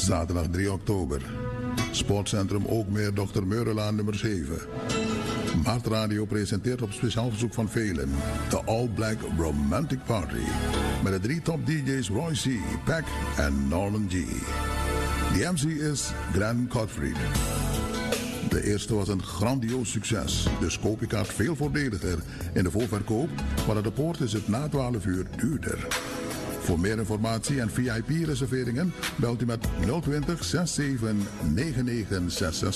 Zaterdag 3 oktober. Sportcentrum Ookmeer, Dr. Meurelaan nummer 7. Mart Radio presenteert op speciaal verzoek van velen de All Black Romantic Party. Met de 3 top DJ's Roy C., Pac en Norman G. De MC is Glenn Gottfried. De eerste was een grandioos succes, dus koop je kaart veel voordeliger in de voorverkoop, maar de poort is het na 12 uur duurder. Voor meer informatie en VIP-reserveringen belt u met 020 67 99 666.